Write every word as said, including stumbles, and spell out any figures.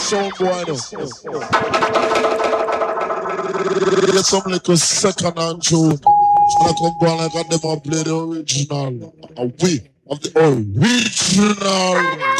sound boy now. Get some little second hand tune. And I come go and I got them and play the original. A we of the original.